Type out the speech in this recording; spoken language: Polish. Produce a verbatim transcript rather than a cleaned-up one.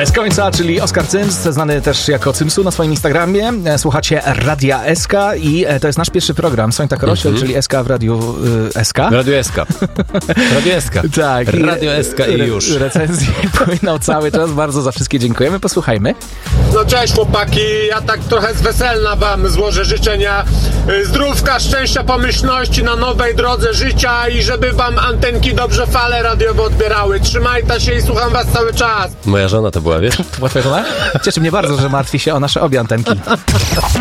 Bez końca, czyli Oskar Cyms, znany też jako Cymsu na swoim Instagramie. Słuchacie Radia S K i to jest nasz pierwszy program. Sońta Korosiel, mm-hmm. czyli S K w Radiu y, S K. Radio S K. Radio S K. Tak. Radio S K i już. Re- recenzje płyną cały czas. Bardzo za wszystkie dziękujemy. Posłuchajmy. No cześć chłopaki, ja tak trochę z weselna wam złożę życzenia zdrówka, szczęścia, pomyślności na nowej drodze życia i żeby wam antenki dobrze fale radiowe odbierały. Trzymajcie się i słucham was cały czas. Moja żona to była, wiesz? To była twoja żona? Cieszy mnie bardzo, że martwi się o nasze obie antenki.